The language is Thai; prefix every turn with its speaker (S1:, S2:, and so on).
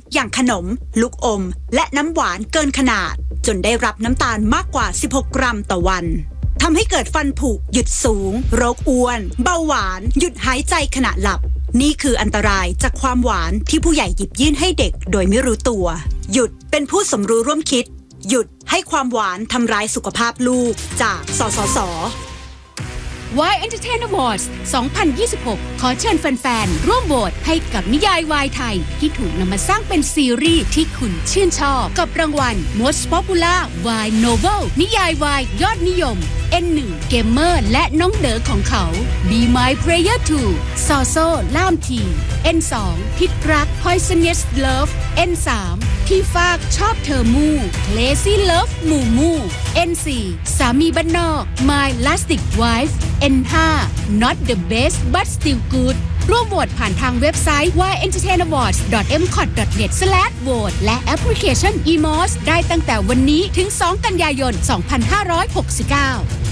S1: อย่างขนมลูกอมและน้ำหวานเกินขนาดจนได้รับน้ำตาลมากกว่า16กรัมต่อวันทำให้เกิดฟันผุหยุดสูงโรคอ้วนเบาหวานหยุดหายใจขณะหลับนี่คืออันตรายจากความหวานที่ผู้ใหญ่หยิบยื่นให้เด็กโดยไม่รู้ตัวหยุดเป็นผู้สมรู้ร่วมคิดหยุดให้ความหวานทำร้ายสุขภาพลูกจากสสส.
S2: Y Entertain Awards 2026 ขอเชิญแฟนๆร่วมโหวตให้กับนิยายวายไทยที่ถูกนำมาสร้างเป็นซีรีส์ที่คุณชื่นชอบกับรางวัล Most Popular Y Novel นิยายวายยอดนิยม N1 เกมเมอร์และน้องเด๋อของเขา Be My Player 2 ซอโซ่ล่ามที N2 พิษรัก Poisonous Love N3 พี่ฟากชอบเธอมู่ Lazy Love หมู่มู่ N4 สามีบ้านนอก My Lastic Wife N5 Not the best but still good ร่วมโหวตผ่านทางเว็บไซต์ yentertainawards.mcot.net/vote และแอปพลิเคชัน eMOS ได้ตั้งแต่วันนี้ถึง2 กันยายน 2569